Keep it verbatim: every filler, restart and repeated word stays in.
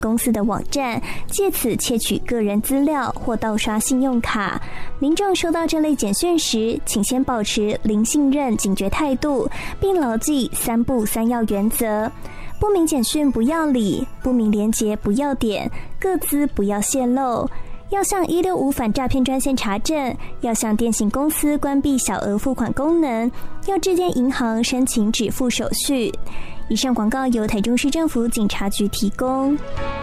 公司的网站，借此窃取个人资料或盗刷信用卡。民众收到这类简讯时，请先保持零信任警觉态度，并牢记三不三要原则：不明简讯不要理，不明连结不要点，个资不要泄露。要向一六五反诈骗专线查证，要向电信公司关闭小额付款功能，要致电银行申请止付手续。以上广告由台中市政府警察局提供。